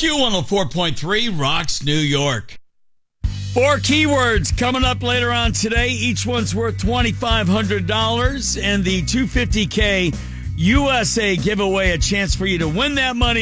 Q104.3 rocks New York. 4 keywords coming up later on today. Each one's worth $2,500, and the $250K USA giveaway, a chance for you to win that money.